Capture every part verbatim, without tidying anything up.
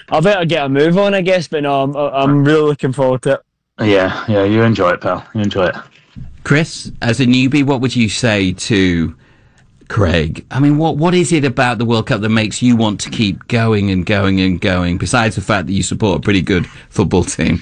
I better get a move on, I guess. But no, I'm I'm really looking forward to it. Yeah, yeah, you enjoy it, pal. You enjoy it. Chris, as a newbie, what would you say to Craig? I mean, what what is it about the World Cup that makes you want to keep going and going and going, besides the fact that you support a pretty good football team?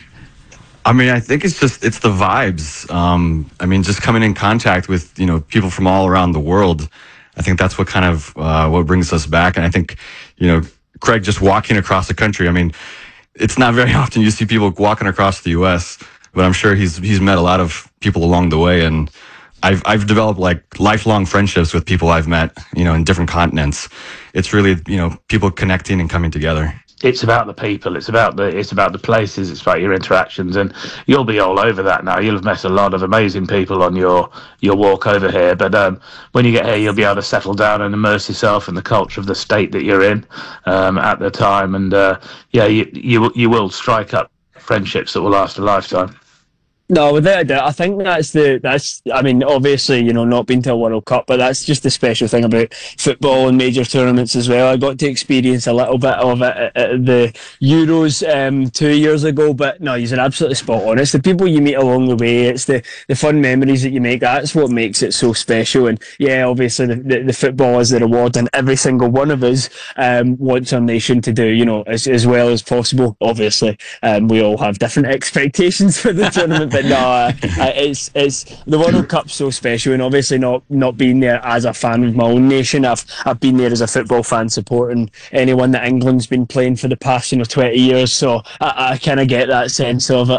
I mean, I think it's just, it's the vibes. Um, I mean, just coming in contact with, you know, people from all around the world. I think that's what kind of, uh, what brings us back. And I think, you know, Craig just walking across the country. I mean, it's not very often you see people walking across the U S, but I'm sure he's, he's met a lot of people along the way. And I've, I've developed like lifelong friendships with people I've met, you know, in different continents. It's really, you know, people connecting and coming together. It's about the people. It's about the. It's about the places. It's about your interactions, and you'll be all over that now. You'll have met a lot of amazing people on your your walk over here. But um, when you get here, you'll be able to settle down and immerse yourself in the culture of the state that you're in um, at the time. And uh, yeah, you you you will strike up friendships that will last a lifetime. No, without a doubt. I think that's the that's. I mean, obviously, you know, not been to a World Cup, but that's just the special thing about football and major tournaments as well. I got to experience a little bit of it at, at the Euros um, two years ago. But no, you're absolutely spot on. It's the people you meet along the way. It's the, the fun memories that you make. That's what makes it so special. And yeah, obviously, the, the, the football is the reward, and every single one of us um, wants our nation to do, you know, as as well as possible. Obviously, um, we all have different expectations for the tournament. But no, uh, it's it's the World Cup's so special, and obviously not not being there as a fan of my own nation, I've I've been there as a football fan supporting anyone that England's been playing for the past you know twenty years. So I, I kind of get that sense of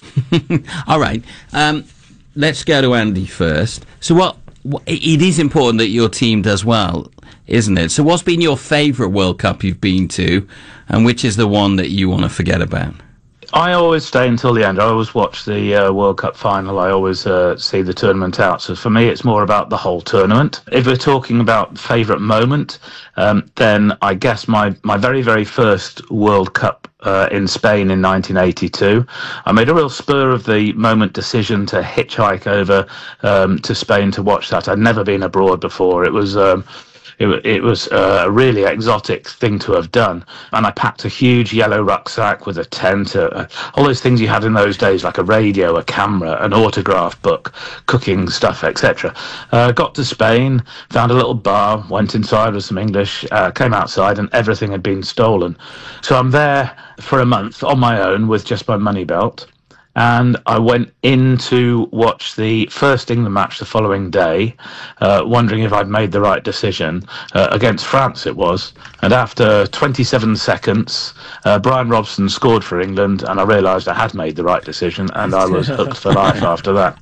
it. All right, um, let's go to Andy first. So what, what? It is important that your team does well, isn't it? So what's been your favourite World Cup you've been to, and which is the one that you want to forget about? I always stay until the end. I always watch the uh, World Cup final. I always uh, see the tournament out. So for me, it's more about the whole tournament. If we're talking about favourite moment, um, then I guess my, my very, very first World Cup uh, in Spain in nineteen eighty-two, I made a real spur of the moment decision to hitchhike over um, to Spain to watch that. I'd never been abroad before. It was... Um, It, it was a really exotic thing to have done. And I packed a huge yellow rucksack with a tent, uh, all those things you had in those days, like a radio, a camera, an autograph book, cooking stuff, et cetera. Uh, got to Spain, found a little bar, went inside with some English, uh, came outside, and everything had been stolen. So I'm there for a month on my own with just my money belt. And I went in to watch the first England match the following day, uh, wondering if I'd made the right decision. Uh, against France it was. And after twenty-seven seconds, uh, Brian Robson scored for England, and I realised I had made the right decision, and I was hooked for life after that.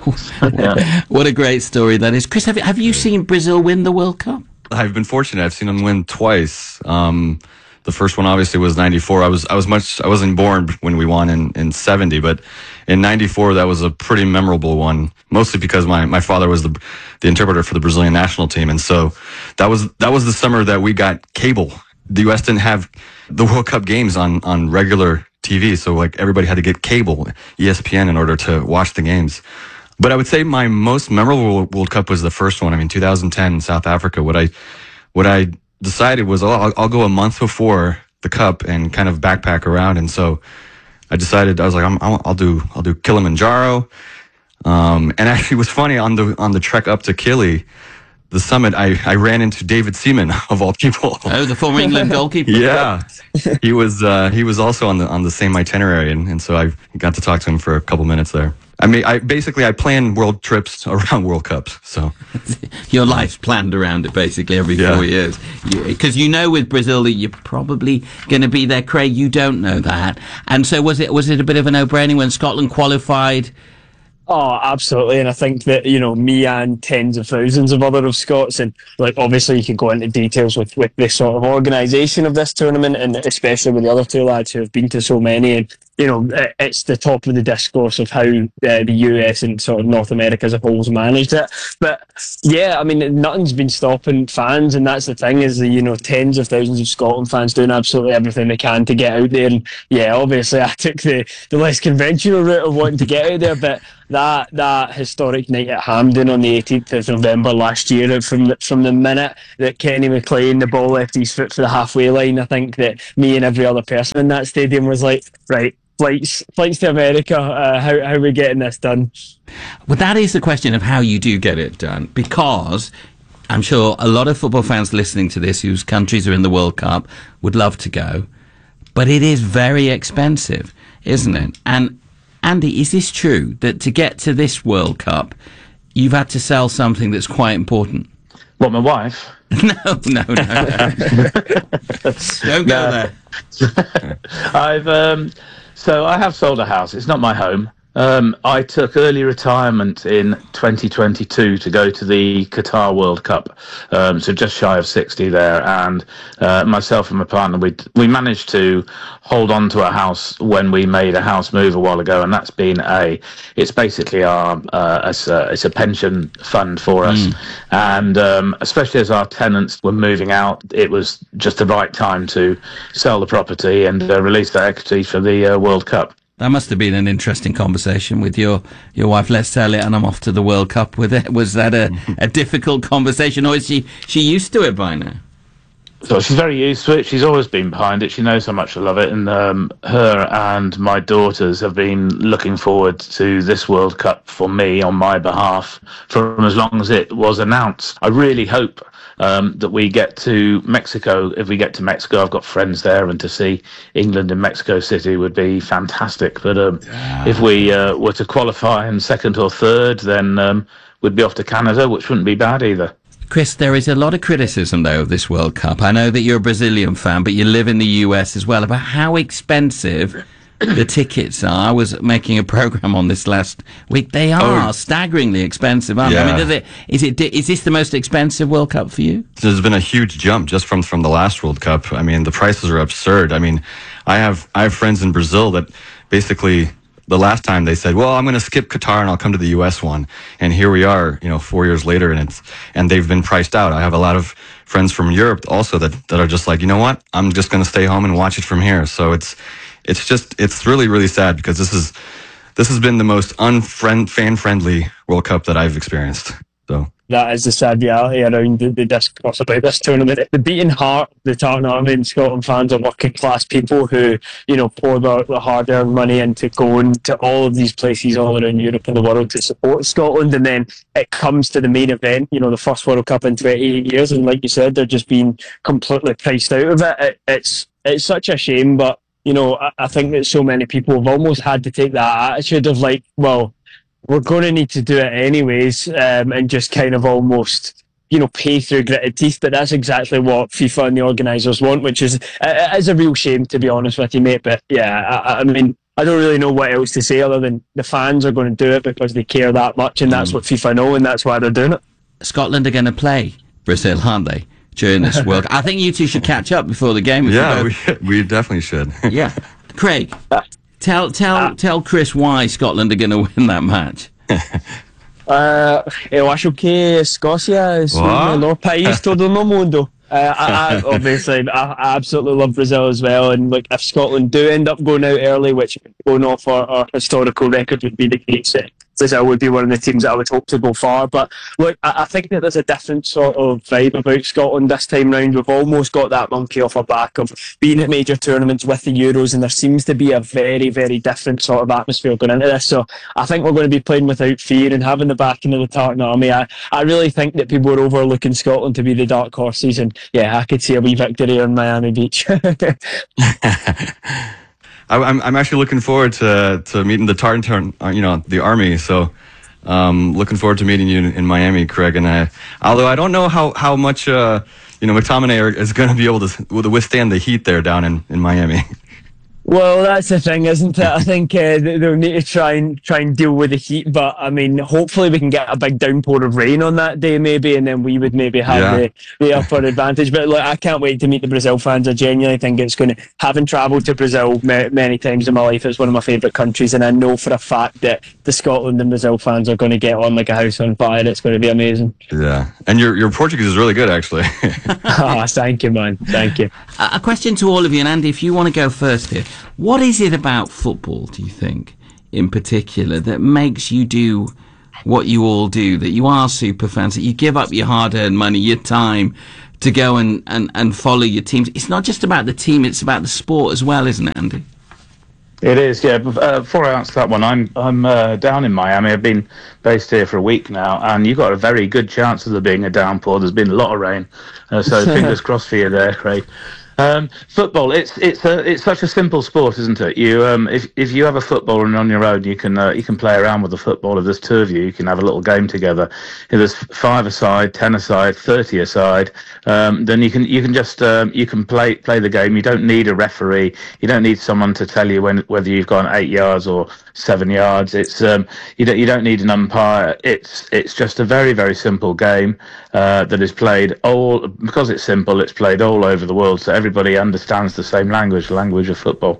Yeah. What a great story that is. Chris, have you, have you seen Brazil win the World Cup? I've been fortunate. I've seen them win twice. Um, The first one obviously was ninety-four. I was I was much I wasn't born when we won in, in seventy, but in ninety-four that was a pretty memorable one. Mostly because my, my father was the the interpreter for the Brazilian national team, and so that was that was the summer that we got cable. The U S didn't have the World Cup games on on regular T V, so like everybody had to get cable, E S P N, in order to watch the games. But I would say my most memorable World Cup was the first one. I mean, two thousand ten in South Africa. What I what I decided was, oh, I'll, I'll go a month before the cup and kind of backpack around. And so I decided, I was like, I'm, I'll, I'll do, I'll do Kilimanjaro. Um, and actually it was funny on the, on the trek up to Kili, the summit, I, I ran into David Seaman of all people. Oh, the former England goalkeeper. Yeah. He was, uh, he was also on the, on the same itinerary. And, and so I got to talk to him for a couple minutes there. I mean, I basically I plan world trips around World Cups. So your life's planned around it basically every yeah. four years. Because you, you know with Brazil that you're probably going to be there, Craig. You don't know that, and so was it was it a bit of a no-brainer when Scotland qualified? Oh, absolutely. And I think that, you know, me and tens of thousands of other of Scots, and like obviously you can go into details with, with this sort of organisation of this tournament, and especially with the other two lads who have been to so many, and you know, it's the top of the discourse of how uh, the U S and sort of North America as a whole has managed it. But yeah, I mean, nothing's been stopping fans, and that's the thing, is the, you know, tens of thousands of Scotland fans doing absolutely everything they can to get out there. And yeah, obviously I took the, the less conventional route of wanting to get out there, but that that historic night at Hampden on the eighteenth of November last year, from the, from the minute that Kenny McLean, the ball left his foot for the halfway line, I think that me and every other person in that stadium was like, right, flights flights to America, uh, how, how are we getting this done? Well, that is the question of how you do get it done, because I'm sure a lot of football fans listening to this whose countries are in the World Cup would love to go, but it is very expensive, isn't it? And Andy, is this true that to get to this World Cup, you've had to sell something that's quite important? What, my wife? no, no, no, no. Don't go No. there. I've um, so I have sold a house. It's not my home. Um, I took early retirement in twenty twenty-two to go to the Qatar World Cup, um, so just shy of sixty there. And uh, myself and my partner, we we managed to hold on to a house when we made a house move a while ago, and that's been a. It's basically our uh, it's, a, it's a pension fund for us, mm. and um, especially as our tenants were moving out, it was just the right time to sell the property and uh, release that equity for the uh, World Cup. That must have been an interesting conversation with your, your wife. Let's sell it and I'm off to the World Cup with it. Was that a, a difficult conversation, or is she, she used to it by now? So she's very used to it. She's always been behind it. She knows how much I love it. And um, her and my daughters have been looking forward to this World Cup for me on my behalf from as long as it was announced. I really hope Um, that we get to Mexico. If we get to Mexico, I've got friends there, and to see England in Mexico City would be fantastic. But um, yeah. if we uh, were to qualify in second or third, then um, we'd be off to Canada, which wouldn't be bad either. Chris, there is a lot of criticism, though, of this World Cup. I know that you're a Brazilian fan, but you live in the U S as well, about how expensive the tickets are. I was making a program on this last week. They are oh. staggeringly expensive, aren't yeah. they? I mean, does it, is it, is this the most expensive World Cup for you? There's been a huge jump just from, from the last World Cup. I mean, the prices are absurd. I mean, I have, I have friends in Brazil that basically the last time they said, well, I'm going to skip Qatar and I'll come to the U S one. And here we are, you know, four years later, and it's, and they've been priced out. I have a lot of friends from Europe also that, that are just like, you know what? I'm just going to stay home and watch it from here. So it's, It's just, it's really, really sad, because this is, this has been the most unfriend, fan-friendly World Cup that I've experienced. So that is the sad reality around the, the discourse about this tournament. The beating heart, the Tartan Army and Scotland fans are working class people who, you know, pour their, their hard-earned money into going to all of these places all around Europe and the world to support Scotland, and then it comes to the main event, you know, the first World Cup in twenty-eight years, and like you said, they're just being completely priced out of it. it it's it's such a shame, but you know, I, I think that so many people have almost had to take that attitude of like, well, we're going to need to do it anyways, um, and just kind of almost, you know, pay through gritted teeth. But that's exactly what FIFA and the organisers want, which is it is a real shame, to be honest with you, mate. But yeah, I, I mean, I don't really know what else to say other than the fans are going to do it because they care that much, and that's what FIFA know, and that's why they're doing it. Scotland are going to play Brazil, aren't they? During this World Cup. I think you two should catch up before the game. Yeah, we, we definitely should. Yeah. Craig, tell tell uh, tell Chris why Scotland are going to win that match. uh, eu acho que Escócia é o melhor país todo no mundo. Uh, I, I, obviously, I, I absolutely love Brazil as well, and like if Scotland do end up going out early, which going off our, our historical record would be the case, Brazil would be one of the teams that I would hope to go far. But look, I, I think that there's a different sort of vibe about Scotland this time round. We've almost got that monkey off our back of being at major tournaments with the Euros, and there seems to be a very, very different sort of atmosphere going into this. So I think we're going to be playing without fear and having the backing of the Tartan Army. I, I really think that people are overlooking Scotland to be the dark horses, and yeah, I could see a wee victory on Miami Beach. I'm I'm actually looking forward to to meeting the Tartan, you know, the army. So, um, looking forward to meeting you in, in Miami, Craig. And I, although I don't know how how much uh, you know, McTominay is going to be able to, to withstand the heat there down in, in Miami. Well, that's the thing, isn't it? I think uh, they'll need to try and try and deal with the heat, but I mean, hopefully we can get a big downpour of rain on that day, maybe, and then we would maybe have yeah. the, the upper advantage. But look, I can't wait to meet the Brazil fans. I genuinely think it's going to, having travelled to Brazil ma- many times in my life, it's one of my favourite countries, and I know for a fact that the Scotland and Brazil fans are going to get on like a house on fire. It's going to be amazing. Yeah, and your your Portuguese is really good, actually. Oh, thank you, man. Thank you. A question to all of you, and Andy, if you want to go first here. What is it about football, do you think, in particular that makes you do what you all do, that you are super fans, that you give up your hard-earned money, your time to go and, and, and follow your teams? It's not just about the team, it's about the sport as well, isn't it, Andy? It is, yeah. Uh, before I answer that one, I'm I'm uh, down in Miami. I've been based here for a week now, and you've got a very good chance of there being a downpour. There's been a lot of rain, uh, so fingers crossed for you there, Craig. Um, football, it's it's a, it's such a simple sport, isn't it? You um, if if you have a football and on your own, you can uh, you can play around with the football. If there's two of you, you can have a little game together. If there's five aside, ten aside, thirty aside, um, then you can you can just um, you can play play the game. You don't need a referee. You don't need someone to tell you when whether you've gone eight yards or seven yards. It's um, you don't you don't need an umpire. It's it's just a very very simple game uh, that is played all because it's simple. It's played all over the world. So everybody understands the same language, the language of football.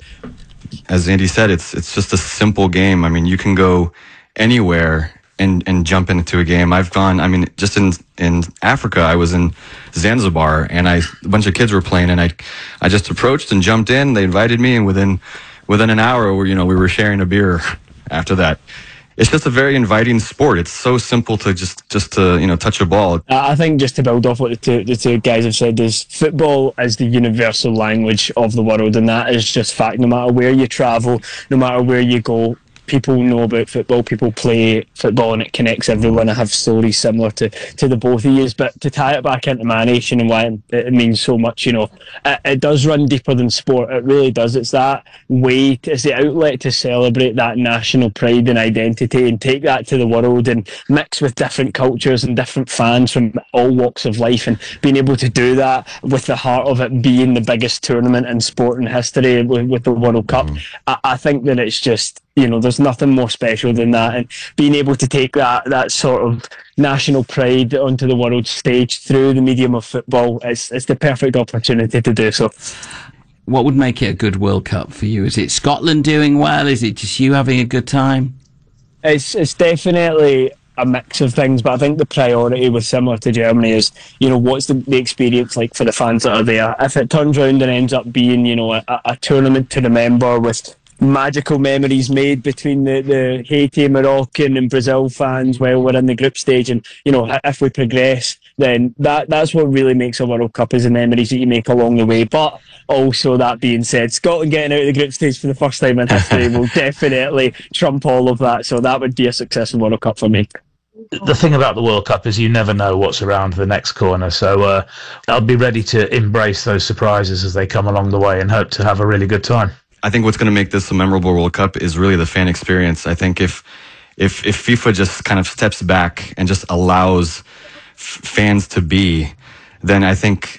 As Andy said, it's it's just a simple game. I mean, you can go anywhere and, and jump into a game. I've gone, I mean, just in in Africa, I was in Zanzibar, and I a bunch of kids were playing, and I I just approached and jumped in. They invited me, and within within an hour, we, you know, we were sharing a beer after that. It's just a very inviting sport. It's so simple to just, just to, you know, touch a ball. I think just to build off what the two, the two guys have said is football is the universal language of the world, and that is just fact. No matter where you travel, no matter where you go, people know about football, people play football, and it connects everyone. I have stories similar to, to the both of you, but to tie it back into my nation and why it means so much, you know, it, it does run deeper than sport. It really does. It's that way, to, it's the outlet to celebrate that national pride and identity and take that to the world and mix with different cultures and different fans from all walks of life, and being able to do that with the heart of it being the biggest tournament in sport in history with, with the World Cup. Mm. I, I think that it's just, you know, there's nothing more special than that, and being able to take that that sort of national pride onto the world stage through the medium of football, it's, it's the perfect opportunity to do so. What would make it a good World Cup for you? Is it Scotland doing well? Is it just you having a good time? It's it's definitely a mix of things, but I think the priority was similar to Germany is, you know, what's the, the experience like for the fans that are there? If it turns around and ends up being, you know, a, a tournament to remember with magical memories made between the, the Haiti, Moroccan and Brazil fans while we're in the group stage, and, you know, if we progress, then that that's what really makes a World Cup, is the memories that you make along the way. But also, that being said, Scotland getting out of the group stage for the first time in history will definitely trump all of that, so that would be a successful World Cup for me. The thing about the World Cup is you never know what's around the next corner, so uh, I'll be ready to embrace those surprises as they come along the way and hope to have a really good time. I think what's going to make this a memorable World Cup is really the fan experience. I think if if if FIFA just kind of steps back and just allows f- fans to be, then I think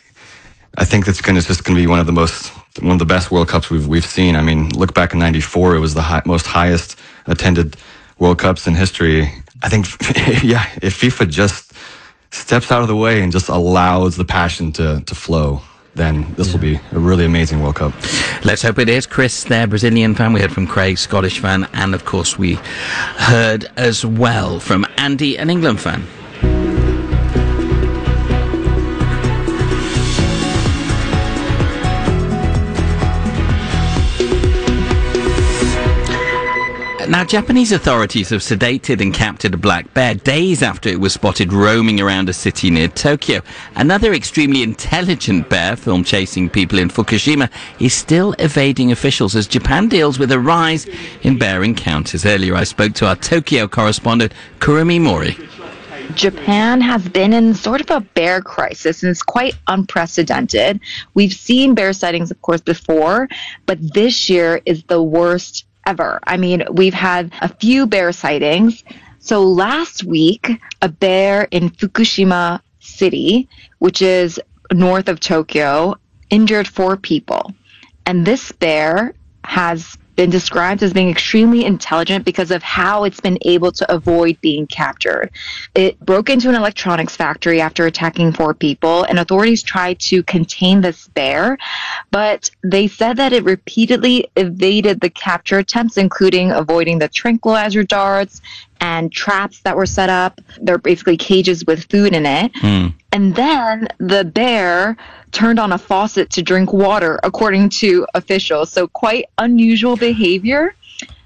I think it's going to just going to be one of the most one of the best World Cups we've we've seen. I mean, look back in ninety-four, it was the high, most highest attended World Cups in history. I think, yeah, if FIFA just steps out of the way and just allows the passion to to flow, then this will be a really amazing World Cup. Let's hope it is. Chris, their Brazilian fan. We heard from Craig, Scottish fan. And, of course, we heard as well from Andy, an England fan. Now, Japanese authorities have sedated and captured a black bear days after it was spotted roaming around a city near Tokyo. Another extremely intelligent bear, filmed chasing people in Fukushima, is still evading officials as Japan deals with a rise in bear encounters. Earlier, I spoke to our Tokyo correspondent, Kurumi Mori. Japan has been in sort of a bear crisis, and it's quite unprecedented. We've seen bear sightings, of course, before, but this year is the worst ever. I mean, we've had a few bear sightings. So last week, a bear in Fukushima City, which is north of Tokyo, injured four people. And this bear has been described as being extremely intelligent because of how it's been able to avoid being captured. It broke into an electronics factory after attacking four people, and authorities tried to contain this bear, but they said that it repeatedly evaded the capture attempts, including avoiding the tranquilizer darts and traps that were set up. They're basically cages with food in it. Mm. And then the bear turned on a faucet to drink water, according to officials. So quite unusual behavior.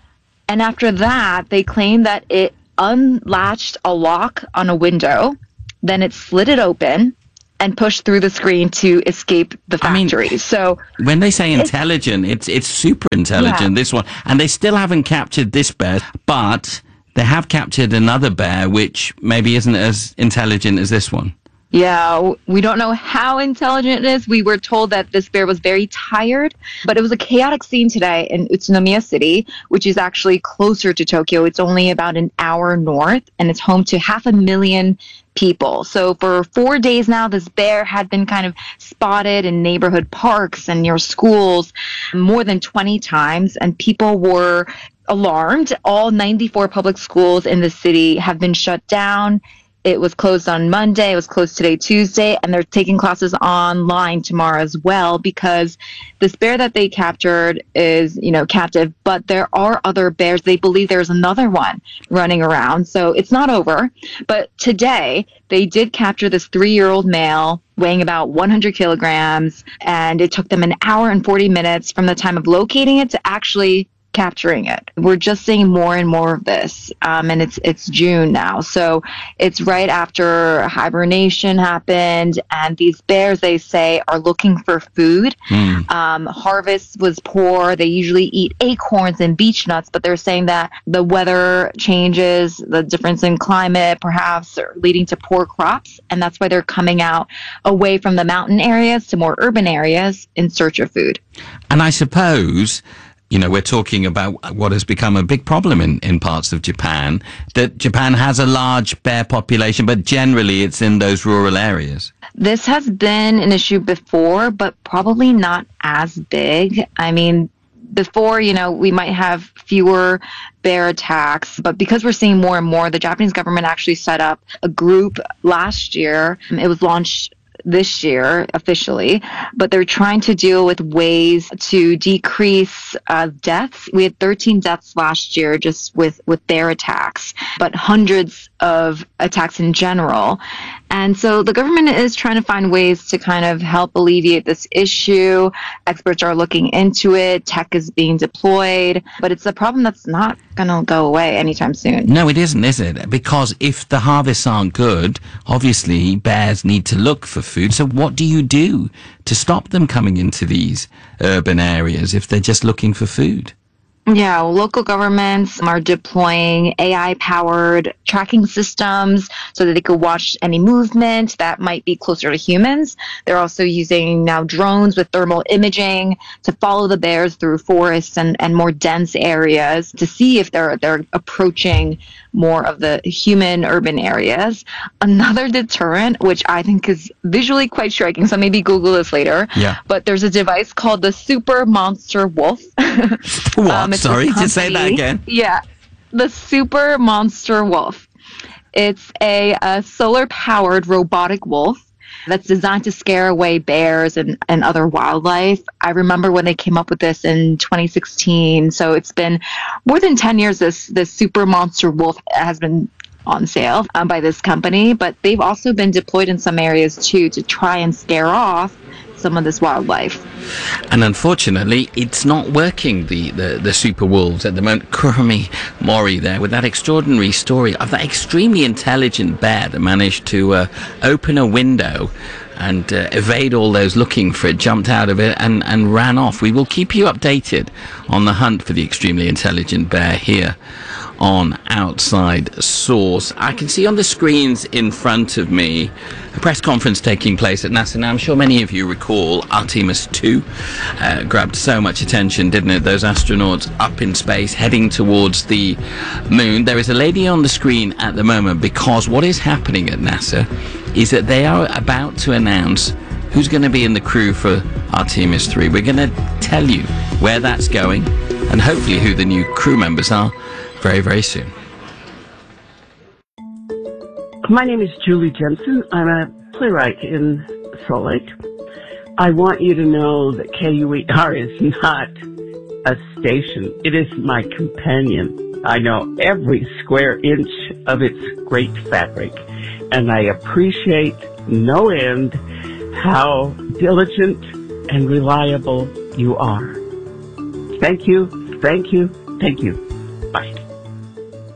And after that, they claim that it unlatched a lock on a window, then it slid it open and pushed through the screen to escape the factory. I mean, so when they say intelligent, it's it's, it's super intelligent, yeah. This one. And they still haven't captured this bear, but they have captured another bear, which maybe isn't as intelligent as this one. Yeah, we don't know how intelligent it is. We were told that this bear was very tired, but it was a chaotic scene today in Utsunomiya City, which is actually closer to Tokyo. It's only about an hour north, and it's home to half a million people. So for four days now, this bear had been kind of spotted in neighborhood parks and near schools more than twenty times, and people were alarmed. All ninety-four public schools in the city have been shut down. It was closed on Monday. It was closed today, Tuesday, and they're taking classes online tomorrow as well because this bear that they captured is, you know, captive, but there are other bears. They believe there's another one running around, so it's not over. But today, they did capture this three-year-old male weighing about one hundred kilograms, and it took them an hour and forty minutes from the time of locating it to actually capturing it. We're just seeing more and more of this, um, and it's it's June now, so it's right after hibernation happened, and these bears, they say, are looking for food. Mm. Um, harvest was poor. They usually eat acorns and beech nuts, but they're saying that the weather changes, the difference in climate, perhaps, are leading to poor crops, and that's why they're coming out away from the mountain areas to more urban areas in search of food. And I suppose, you know, we're talking about what has become a big problem in, in parts of Japan, that Japan has a large bear population, but generally it's in those rural areas. This has been an issue before, but probably not as big. I mean, before, you know, we might have fewer bear attacks, but because we're seeing more and more, the Japanese government actually set up a group last year. It was launched this year officially, but they're trying to deal with ways to decrease uh, deaths. We had thirteen deaths last year just with, with bear attacks, but hundreds of attacks in general. And so the government is trying to find ways to kind of help alleviate this issue. Experts are looking into it. Tech is being deployed, but it's a problem that's not going to go away anytime soon. No, it isn't, is it? Because if the harvests aren't good, obviously bears need to look for food. So what do you do to stop them coming into these urban areas if they're just looking for food? Yeah, local governments are deploying A I-powered tracking systems so that they could watch any movement that might be closer to humans. They're also using now drones with thermal imaging to follow the bears through forests and, and more dense areas to see if they're they're approaching more of the human urban areas. Another deterrent, which I think is visually quite striking, so maybe Google this later, yeah. but there's a device called the Super Monster Wolf. What? Um, Sorry, to say that again. Yeah, the Super Monster Wolf. It's a, a solar-powered robotic wolf that's designed to scare away bears and, and other wildlife. I remember when they came up with this in twenty sixteen, so it's been more than ten years this, this Super Monster Wolf has been on sale um, by this company, but they've also been deployed in some areas too to try and scare off some of this wildlife. And unfortunately, it's not working, the, the, the super wolves at the moment. Kurumi Mori there with that extraordinary story of that extremely intelligent bear that managed to uh, open a window and uh, evade all those looking for it, jumped out of it and, and ran off. We will keep you updated on the hunt for the extremely intelligent bear here on Outside Source. I can see on the screens in front of me a press conference taking place at NASA. Now, I'm sure many of you recall Artemis two uh, grabbed so much attention, didn't it? Those astronauts up in space heading towards the moon. There is a lady on the screen at the moment because what is happening at NASA is that they are about to announce who's going to be in the crew for Artemis three. We're going to tell you where that's going and hopefully who the new crew members are very, very soon. My name is Julie Jensen. I'm a playwright in Salt Lake. I want you to know that K U E R is not a station. It is my companion. I know every square inch of its great fabric, and I appreciate no end how diligent and reliable you are. Thank you, thank you, thank you. Bye.